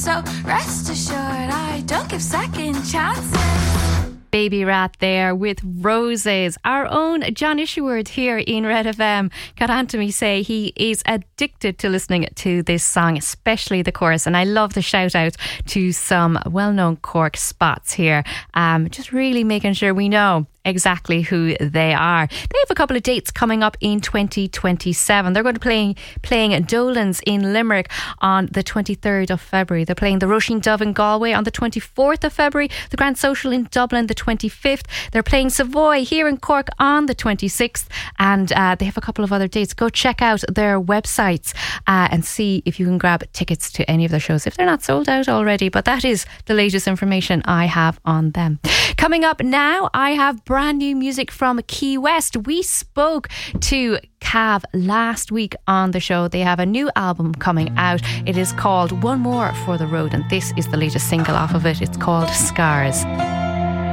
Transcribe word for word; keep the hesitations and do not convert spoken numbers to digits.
so rest assured I don't give second chances. Baby Rat there with Roses. Our own John Isherwood here in Red F M got on to me say he is addicted to listening to this song, especially the chorus, and I love the shout out to some well-known Cork spots here, um, just really making sure we know exactly who they are. They have a couple of dates coming up in twenty twenty-seven. They're going to be playing, playing Dolan's in Limerick on the twenty-third of February. They're playing the Roisin Dove in Galway on the twenty-fourth of February, the Grand Social in Dublin the twenty-fifth. They're playing Savoy here in Cork on the twenty-sixth, and uh, they have a couple of other dates. Go check out their websites uh, and see if you can grab tickets to any of their shows if they're not sold out already. But that is the latest information I have on them. Coming up now, I have brand new music from Key West. We spoke to Cav last week on the show. They have a new album coming out. It is called One More for the Road, and this is the latest single off of it. It's called Scars.